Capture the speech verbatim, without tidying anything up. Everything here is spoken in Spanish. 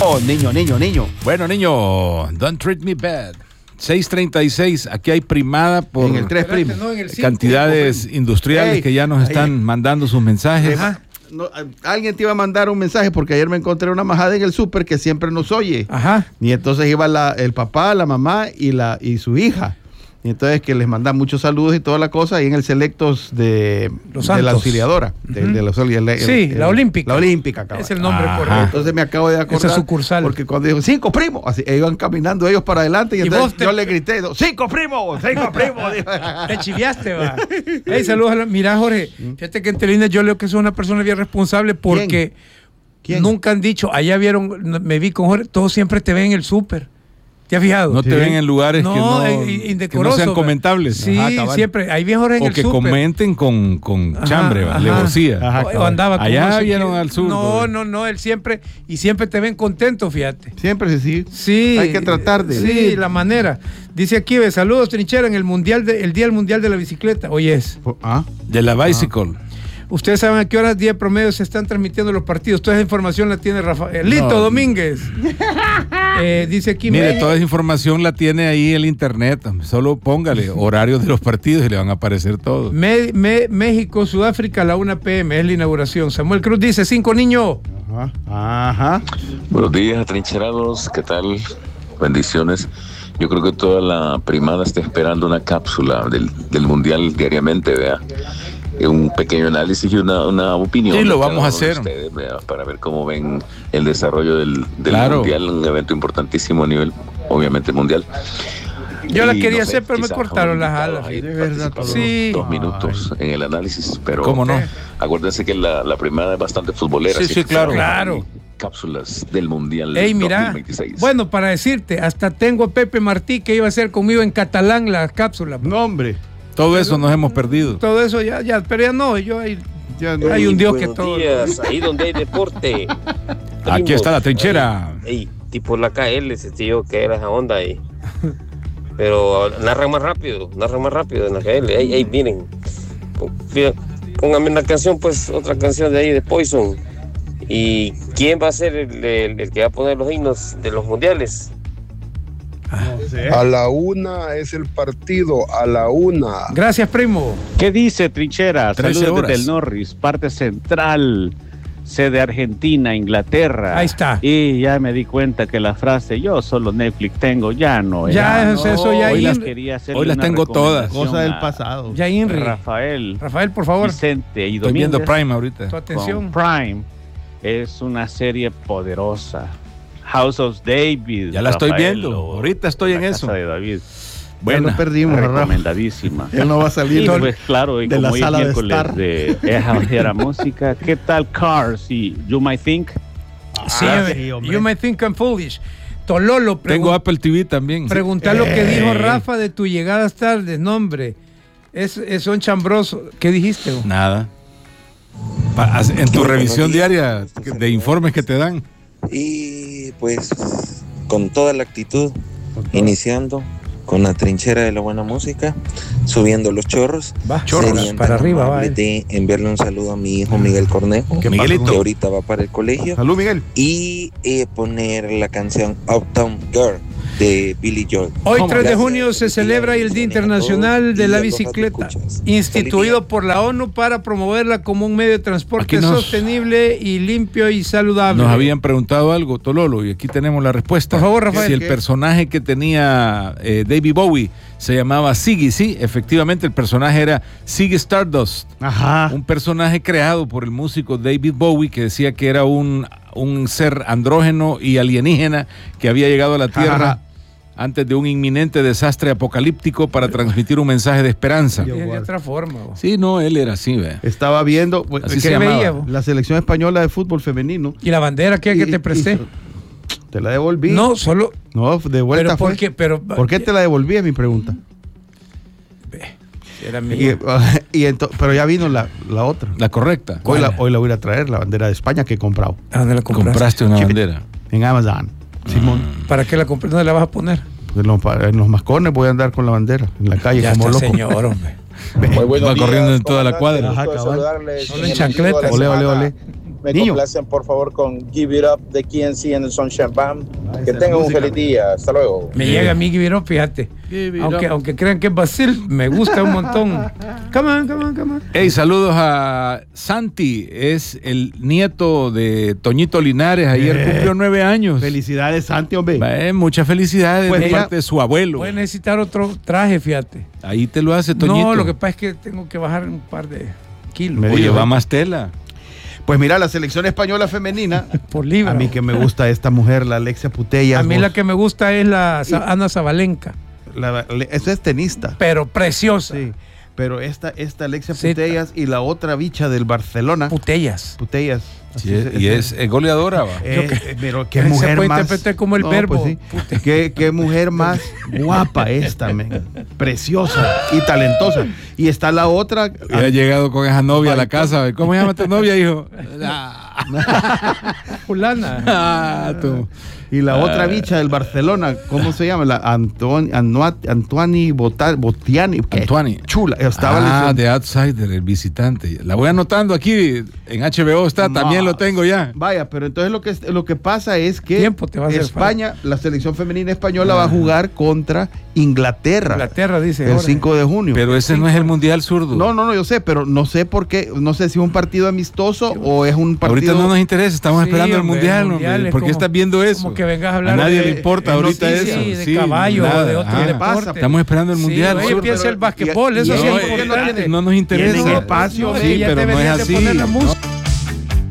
Oh, niño, niño, niño. Bueno, niño, don't treat me bad. seis treinta y seis, aquí hay primada por En el tres primo. No, en el cinco, cantidades primo. industriales Ey, que ya nos están ahí. mandando sus mensajes. Ajá. No, alguien te iba a mandar un mensaje porque ayer me encontré una majada en el súper que siempre nos oye. Ajá. Y entonces iba la, el papá, la mamá y la y su hija. Y entonces que les manda muchos saludos y toda la cosa ahí en el Selectos de, Los de la Santos. auxiliadora. De, de la, el, el, Sí, el, la Olímpica. La Olímpica, cabrón. Es el nombre Ajá. correcto. Entonces me acabo de acordar. Esa sucursal. Porque cuando dijo cinco primos, así iban caminando ellos para adelante y, Y entonces vos te- yo le grité, cinco primos, cinco primos. Te chiviaste, va. Hey, saludos a la... Mira, Jorge, fíjate que en Telina yo leo que sos una persona bien responsable porque ¿Quién? nunca han dicho, allá vieron, me vi con Jorge, todos siempre te ven en el súper. ¿Te has fijado? No te Sí. ven en lugares No, que, no, eh, que no indecoroso, sean va. comentables. Sí, Ajá, cabal. siempre. Ahí vi a Jorge en O el que súper. comenten con, con Ajá, chambre, va, ajá. alevosía. Ajá, O- o cabal. andaba con Allá no sé vieron qué. al sur, No, ¿no? no, no, él siempre, y siempre te ven contento, fíjate. Siempre sí. Sí. Hay que tratar de. Sí, la manera. Dice aquí, ve, saludos, Trinchera, en el mundial de, el Día del Mundial de la Bicicleta. Hoy es. Ah. De la bicycle. Ustedes saben a qué horas día promedio se están transmitiendo los partidos. Toda esa información la tiene Rafael. Lito No. Domínguez. Eh, dice aquí. Mire, me- toda esa información la tiene ahí el internet. Solo póngale horarios de los partidos y le van a aparecer todos. Me- me- México, Sudáfrica, a la una pe eme. Es la inauguración. Samuel Cruz dice: cinco niños. Ajá. Ajá. Buenos días, atrincherados, ¿qué tal? Bendiciones. Yo creo que toda la primada está esperando una cápsula del, del Mundial diariamente, vea. Eh, Un pequeño análisis y una, una opinión. Sí, lo de cada vamos a uno de hacer. ustedes, vea, para ver cómo ven el desarrollo del, del Claro. Mundial, un evento importantísimo a nivel, obviamente, mundial. Yo la Y, quería no sé, hacer, pero me quizás cortaron con las invitados alas. ahí De verdad, participando sí. Dos minutos en el análisis, pero ¿Cómo no? acuérdense que la, la primada es bastante futbolera. Sí, así sí, que claro. se van a ver Claro. cápsulas del Mundial Ey, mira. dos mil veintiséis. Bueno, para decirte, hasta tengo a Pepe Martí que iba a hacer conmigo en catalán las cápsulas. No, hombre. Todo eso nos hemos perdido. Todo eso ya, ya, pero ya no. Yo ahí, Ya no. hay un Dios que Buenos todo. días, ahí donde hay deporte. Aquí está la trinchera. Ey, tipo la K L, ese tío que era esa onda ahí. Pero narra más rápido, narra más rápido en la K L. Ey, ey, miren. Pon- Póngame una canción, pues, otra canción de ahí de Poison. ¿Y quién va a ser el, el- el que va a poner los himnos de los mundiales? A la una es el partido, a la una. Gracias, primo. ¿Qué dice Trinchera? trece Saludos horas. desde el Norris, parte central, sede Argentina, Inglaterra. Ahí está. Y ya me di cuenta que la frase "yo solo Netflix tengo" ya no. Ya, no. eso- eso ya Hoy ahí- las quería hacerle hoy las una tengo todas. recomendación Cosa del a pasado. Ya Inri. Rafael, Rafael, por favor, Vicente y Estoy viendo Domínguez. Prime ahorita. tu atención. Con Prime es una serie poderosa. House of David. Ya la estoy Rafael, viendo. o Ahorita estoy La en Casa eso. de David. Ya Buena. lo perdimos, Rafa. Recomendadísima. Él no va a salir Y del- pues claro, y de como la hoy es sala de miércoles estar. de esa música, ¿qué tal Cars y You Might Think? Sí, Ah, eh, sí, hombre. you might think I'm foolish. Tololo, Tengo pregun- Apple T V también. preguntar lo que Eh. dijo Rafa de tu llegada tarde. No, hombre. Es, es un chambroso. ¿Qué dijiste? vos? Nada. Pa- as- en tu revisión diaria de informes que te dan. Y pues con toda la actitud, iniciando con la trinchera de la buena música, subiendo los chorros. Va, Serían para tan arriba, va. amables eh. de enviarle un saludo a mi hijo Miguel Cornejo, ¿Qué Miguelito? que ahorita va para el colegio, Salud, Miguel. y eh, poner la canción Uptown Girl de Billy Joel. Hoy, ¿Cómo? tres de Gracias, junio, se felicidades, celebra el Día bendiciones a Internacional todos de y la a los Bicicleta, radioescuchas. instituido Feliz por la ONU para promoverla como un medio de transporte Aquí nos- sostenible y limpio y saludable. Nos habían preguntado algo, Tololo, y aquí tenemos la respuesta. Por favor, Rafael. Si el ¿Qué? personaje que tenía eh, David Bowie se llamaba Ziggy, sí, efectivamente el personaje era Ziggy Stardust, Ajá. un personaje creado por el músico David Bowie que decía que era un, un ser andrógeno y alienígena que había llegado a la Tierra Ajá. antes de un inminente desastre apocalíptico para transmitir un mensaje de esperanza. Y es de otra forma. vos. Sí, no, él era así, ve. Estaba viendo pues, Así que se llamaba. veía, vos? la selección española de fútbol femenino. Y la bandera que, que Y- te presté. y- te la devolví. No, solo. No, de vuelta Pero fue. ¿por qué? Pero, ¿Por qué te la devolví? Es mi pregunta. Era Y, mío. y ento- pero ya vino la, la otra. La correcta. Hoy la, ¿Cuál? hoy la voy a ir a traer, la bandera de España que he comprado ¿A dónde la compraste? Compraste una Chica. bandera. en Amazon. Simón. ¿Para qué la compré? ¿Dónde la vas a poner? En los, pa- en los mascones voy a andar con la bandera en la calle Ya como está, loco. señor, hombre. Muy buenos Va días, corriendo en toda la comandante, cuadra. gusto Ajá, de cabal. saludarles. Solo en El chancletas. inicio de Ole, la ole, semana. ole. Me Niño. complacen por favor con Give It Up de K N C en el Sunshine Band. Ay, Que esa tengan un música. feliz día. Hasta luego. Me llega a mí Give It Up, fíjate. Give it Aunque, up. aunque crean que es Basil, me gusta un montón. Come on, come on, come on. Hey, saludos a Santi, es el nieto de Toñito Linares, ayer Eh, cumplió nueve años. Felicidades, Santi, hombre. Eh, muchas felicidades Pues de mira, parte de su abuelo. Voy a necesitar otro traje, fíjate. Ahí te lo hace Toñito. No, lo que pasa es que tengo que bajar un par de kilos. Me Oye, dijo. va más tela. Pues mira, la selección española femenina, Por libra. a mí que me gusta esta mujer, la Alexia Putellas. A mí vos. la que me gusta es la Sa- Ana Zabalenka, La- la- esa es tenista. pero preciosa. Sí, pero esta, esta Alexia Sí, Putellas y la otra bicha del Barcelona, Putellas. Putellas. Sí, y es, es goleadora, va. Eh, eh, pero qué Se mujer puede más. interpretar como el No, verbo. pues sí. qué, qué mujer más guapa esta, men. Preciosa y talentosa. Y está la otra. Hubiera llegado con esa novia a la casa. ¿Cómo se llama tu novia, hijo? Fulana. Ah, tú. Y la Ah. otra bicha del Barcelona, ¿cómo se llama? La Antoine, Antoine Bota- Botiani. ¿qué? Antoine. Chula. Estaba Ah, lesion- The Outsider, el visitante. La voy anotando aquí. En H B O está, también No. lo tengo ya. Vaya, pero entonces lo que, lo que pasa es que Tiempo te va a hacer España, la selección femenina española va a jugar contra Inglaterra, Inglaterra, dice. el ahora. cinco de junio. Pero ese no es el mundial zurdo. No, no, no, yo sé, pero no sé por qué, no sé si es un partido amistoso o es un partido. Ahorita no nos interesa, estamos Sí, esperando el hombre, mundial. el mundial hombre. es ¿Por qué como- estás viendo eso? como que vengas a hablar A nadie de- le importa de ahorita noticias, eso. de Sí, caballo nada. o de otro Ajá. deporte. Estamos esperando el Sí, mundial. oye, sur. piensa el y- basquetbol, eso y- sí no, es es que no importante. tiene- No nos interesa. Tienen espacio, No, sí, ya pero no es deberían de así. poner la música.